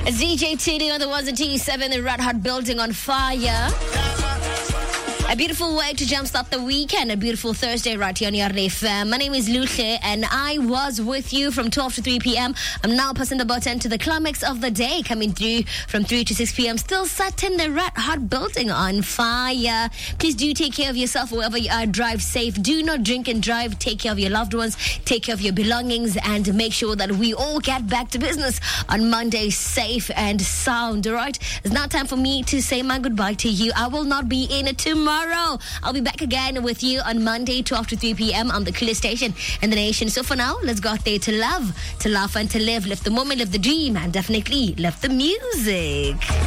It's DJ TD on the ones and T7, the Red Hot building on fire. A beautiful way to jumpstart the weekend. A beautiful Thursday right here on your FM. My name is Luhle and I was with you from 12 to 3 p.m. I'm now passing the button to the climax of the day, coming through from 3 to 6 p.m. Still setting the Red Hot building on fire. Please do take care of yourself wherever you are. Drive safe. Do not drink and drive. Take care of your loved ones. Take care of your belongings and make sure that we all get back to business on Monday safe and sound. All right? It's now time for me to say my goodbye to you. I will not be in it tomorrow. I'll be back again with you on Monday, 12 to 3 p.m. on the coolest station in the nation. So for now, let's go out there to love, to laugh and to live. Live the moment, live the dream, and definitely live the music.